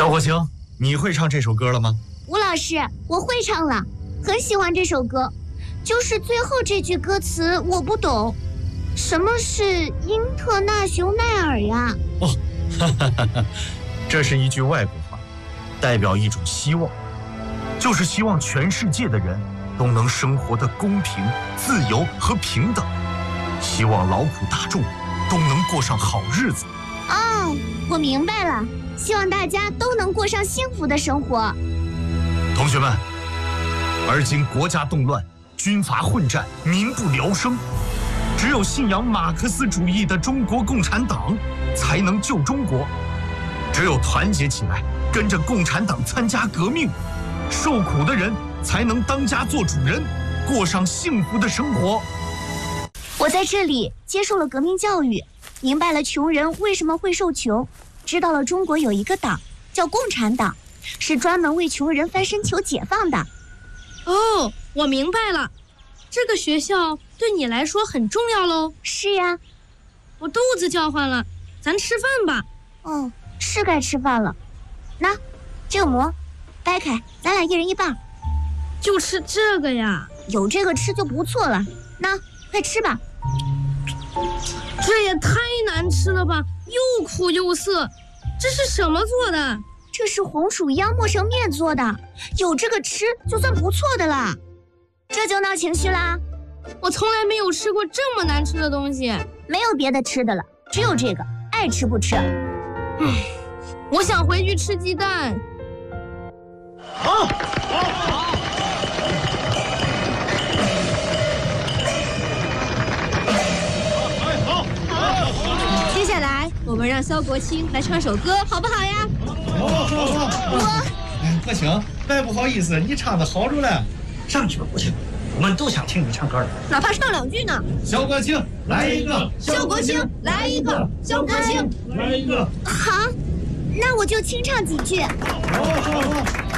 小火星，你会唱这首歌了吗？ 吴老师，我会唱了，很喜欢这首歌，就是最后这句歌词我不懂，什么是因特纳雄奈尔呀？ 哦，这是一句外国话，代表一种希望，就是希望全世界的人都能生活得公平、自由和平等，希望劳苦大众都能过上好日子。 哦，我明白了，希望大家都能过上幸福的生活。 同学们，而今国家动乱，军阀混战，民不聊生，只有信仰马克思主义的中国共产党才能救中国。只有团结起来，跟着共产党参加革命，受苦的人才能当家做主人，过上幸福的生活。 我在这里接受了革命教育，明白了穷人为什么会受穷，知道了中国有一个党叫共产党，是专门为穷人翻身求解放的。 哦，我明白了，这个学校对你来说很重要喽。 是呀， 我肚子叫唤了，咱吃饭吧。 哦，是该吃饭了。那这个馍掰开，咱俩一人一半。 就吃这个呀？ 有这个吃就不错了。那快吃吧。 这也太难吃了吧，又苦又涩，这是什么做的？ 这是红薯秧磨成面做的，有这个吃就算不错的了。这就闹情绪啦？ 我从来没有吃过这么难吃的东西。 没有别的吃的了，只有这个，爱吃不吃。 我想回去吃鸡蛋。 好。 接下来我们让肖国清来唱首歌，好不好呀？ 好。不行，再不好意思，你唱的好着了。 上去吧，国清，我们都想听你唱歌的， 哪怕唱两句呢。 肖国清，来一个； 肖国清，来一个；肖国清， 来一个。 好，那我就清唱几句。 好。